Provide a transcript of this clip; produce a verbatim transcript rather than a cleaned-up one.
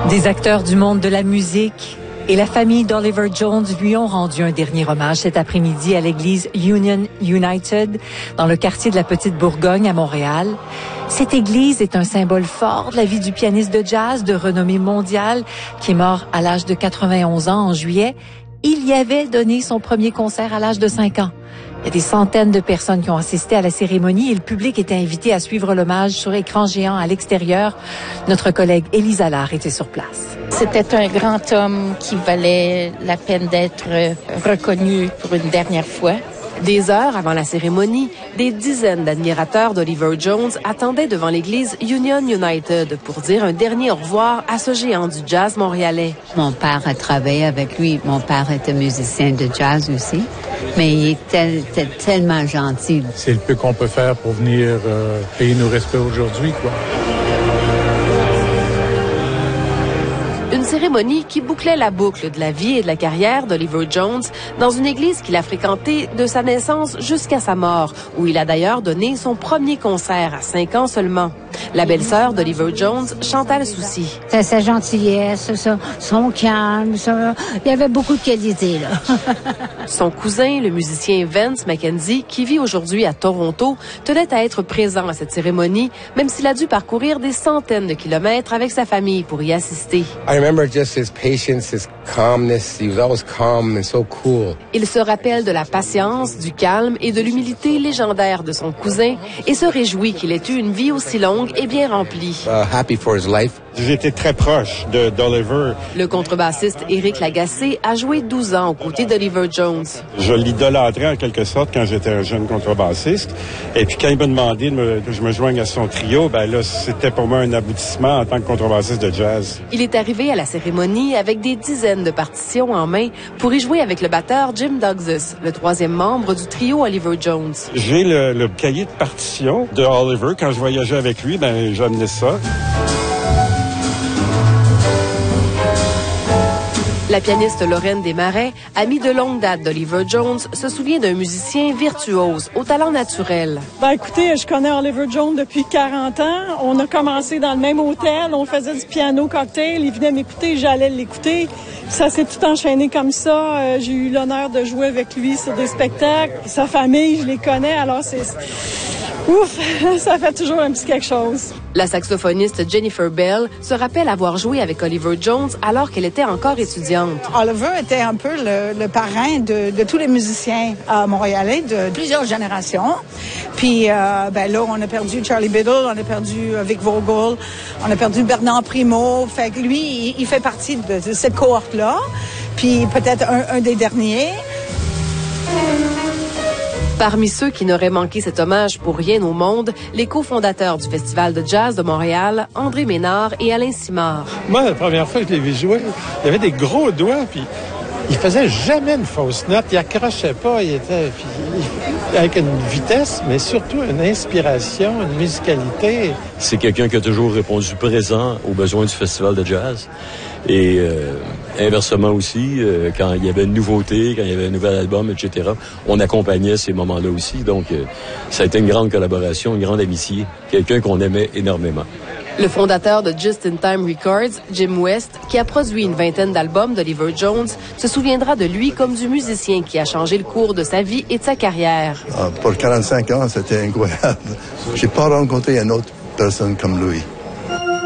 Des acteurs du monde de la musique et la famille d'Oliver Jones lui ont rendu un dernier hommage cet après-midi à l'église Union United dans le quartier de la Petite Bourgogne à Montréal. Cette église est un symbole fort de la vie du pianiste de jazz de renommée mondiale qui est mort à l'âge de quatre-vingt-onze ans en juillet. Il y avait donné son premier concert à l'âge de cinq ans. Il y a des centaines de personnes qui ont assisté à la cérémonie et le public était invité à suivre l'hommage sur écran géant à l'extérieur. Notre collègue Élise Allard était sur place. C'était un grand homme qui valait la peine d'être reconnu pour une dernière fois. Des heures avant la cérémonie, des dizaines d'admirateurs d'Oliver Jones attendaient devant l'église Union United pour dire un dernier au revoir à ce géant du jazz montréalais. Mon père a travaillé avec lui. Mon père était musicien de jazz aussi. Mais il était, était tellement gentil. C'est le peu qu'on peut faire pour venir euh, payer nos respects aujourd'hui, quoi. Une cérémonie qui bouclait la boucle de la vie et de la carrière d'Oliver Jones dans une église qu'il a fréquentée de sa naissance jusqu'à sa mort, où il a d'ailleurs donné son premier concert à cinq ans seulement. La belle-sœur d'Oliver Jones, Chantal Soucy. C'est sa gentillesse, son, son calme, son... il y avait beaucoup de qualités, là. Son cousin, le musicien Vance McKenzie, qui vit aujourd'hui à Toronto, tenait à être présent à cette cérémonie, même s'il a dû parcourir des centaines de kilomètres avec sa famille pour y assister. I remember just his patience, his calmness. He was always calm and so cool. Il se rappelle de la patience, du calme et de l'humilité légendaire de son cousin et se réjouit qu'il ait eu une vie aussi longue et bien remplie. Uh, happy for his life. J'étais très proche de d'Oliver. Le contrebassiste Éric Lagacé a joué douze ans aux côtés d'Oliver Jones. Je l'idolâtrais en quelque sorte quand j'étais un jeune contrebassiste. Et puis quand il m'a demandé de me, que je me joigne à son trio, ben là, c'était pour moi un aboutissement en tant que contrebassiste de jazz. Il est arrivé à la cérémonie avec des dizaines de partitions en main pour y jouer avec le batteur Jim Douglas, le troisième membre du trio Oliver Jones. J'ai le, le cahier de partition de Oliver. Quand je voyageais avec lui, ben j'amenais ça. La pianiste Lorraine Desmarais, amie de longue date d'Oliver Jones, se souvient d'un musicien virtuose, au talent naturel. Ben écoutez, je connais Oliver Jones depuis quarante ans. On a commencé dans le même hôtel, on faisait du piano cocktail, il venait m'écouter, j'allais l'écouter. Ça s'est tout enchaîné comme ça. Euh, j'ai eu l'honneur de jouer avec lui sur des spectacles. Sa famille, je les connais, alors c'est... Ouf, ça fait toujours un petit quelque chose. La saxophoniste Jennifer Bell se rappelle avoir joué avec Oliver Jones alors qu'elle était encore étudiante. Oliver était un peu le, le parrain de, de tous les musiciens euh, montréalais de plusieurs générations. Puis euh, ben là, on a perdu Charlie Biddle, on a perdu euh, Vic Vogel, on a perdu Bernard Primo. Fait que lui, il, il fait partie de, de cette cohorte-là. Puis peut-être un, un des derniers. Parmi ceux qui n'auraient manqué cet hommage pour rien au monde, les cofondateurs du Festival de jazz de Montréal, André Ménard et Alain Simard. Moi, la première fois que je l'ai vu jouer, il avait des gros doigts, puis il faisait jamais une fausse note, il accrochait pas, il était puis, il, avec une vitesse, mais surtout une inspiration, une musicalité. C'est quelqu'un qui a toujours répondu présent aux besoins du Festival de jazz. Et euh, inversement aussi, euh, quand il y avait une nouveauté, quand il y avait un nouvel album, et cetera, on accompagnait ces moments-là aussi. Donc, euh, ça a été une grande collaboration, une grande amitié. Quelqu'un qu'on aimait énormément. Le fondateur de Just in Time Records, Jim West, qui a produit une vingtaine d'albums d'Oliver Jones, se souviendra de lui comme du musicien qui a changé le cours de sa vie et de sa carrière. Pour quarante-cinq ans, c'était incroyable. J'ai pas rencontré une autre personne comme lui.